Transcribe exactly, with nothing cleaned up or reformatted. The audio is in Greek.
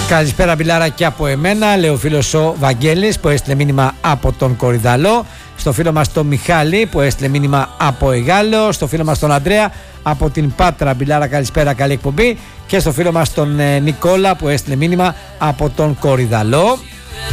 Καλησπέρα Μπιλάρα και από εμένα, λέει ο φίλος ο Βαγγέλης που έστειλε μήνυμα από τον Κορυδαλό. Στο φίλο μας τον Μιχάλη που έστειλε μήνυμα από Εγάλεο. Στο φίλο μας τον Ανδρέα από την Πάτρα. Μπιλάρα, καλησπέρα, καλή εκπομπή. Και στο φίλο μας τον ε, Νικόλα που έστειλε μήνυμα από τον Κορυδαλό.